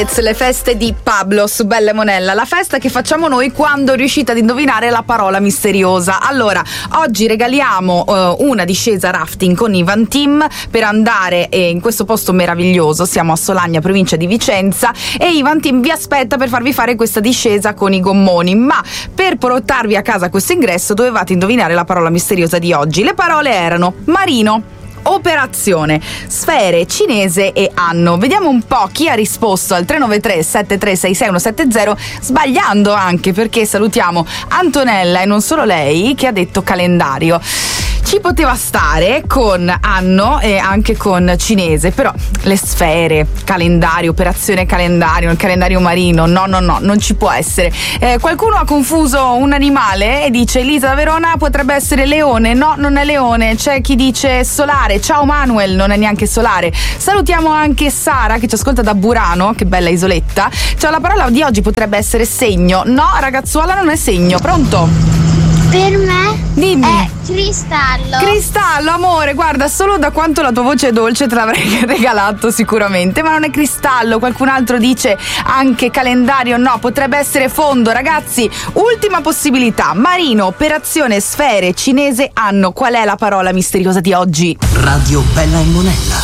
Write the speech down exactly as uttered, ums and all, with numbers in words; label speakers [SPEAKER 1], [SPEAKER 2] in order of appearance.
[SPEAKER 1] Le feste di Pablo su Bella e Monella, la festa che facciamo noi quando riuscite ad indovinare la parola misteriosa. Allora, oggi regaliamo uh, una discesa rafting con Ivan Team per andare eh, in questo posto meraviglioso. Siamo a Solagna, provincia di Vicenza, e Ivan Team vi aspetta per farvi fare questa discesa con i gommoni. Ma per portarvi a casa questo ingresso dovevate indovinare la parola misteriosa di oggi. Le parole erano marino, operazione, sfere, cinese e anno. Vediamo un po' chi ha risposto al tre nove tre sette tre sei sei uno sette zero, sbagliando anche, perché salutiamo Antonella, e non solo lei, che ha detto calendario. Ci poteva stare con anno e anche con cinese, però le sfere, calendario, operazione calendario, il calendario marino, no no no, non ci può essere. Eh, qualcuno ha confuso un animale e dice Elisa da Verona potrebbe essere leone. No, non è leone. C'è chi dice solare. Ciao Manuel, non è neanche solare. Salutiamo anche Sara che ci ascolta da Burano, che bella isoletta. Cioè, la parola di oggi potrebbe essere segno. No, ragazzuola, non è segno. Pronto?
[SPEAKER 2] Per me
[SPEAKER 1] Dimmi.
[SPEAKER 2] è cristallo.
[SPEAKER 1] Cristallo, amore, guarda, solo da quanto la tua voce è dolce te l'avrei regalato sicuramente, ma non è cristallo. Qualcun altro dice anche calendario. No, potrebbe essere fondo. Ragazzi, ultima possibilità: marino, operazione, sfere, cinese, anno. Qual è la parola misteriosa di oggi?
[SPEAKER 3] Radio Bella e Monella.